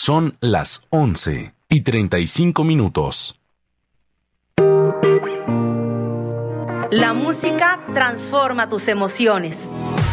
Son las 11:35. La música transforma tus emociones.